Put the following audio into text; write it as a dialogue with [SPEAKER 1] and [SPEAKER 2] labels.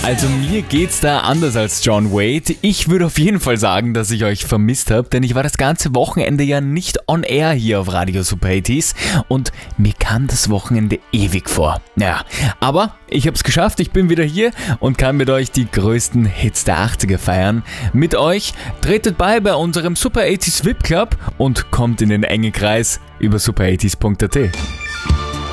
[SPEAKER 1] Also mir geht's da anders als John Wade. Ich würde auf jeden Fall sagen, dass ich euch vermisst habe, denn ich war das ganze Wochenende ja nicht on air hier auf Radio Super 80s und mir kam das Wochenende ewig vor. Ja, aber ich habe es geschafft, ich bin wieder hier und kann mit euch die größten Hits der 80er feiern. Mit euch tretet bei unserem Super 80s VIP Club und kommt in den engen Kreis über super80s.at.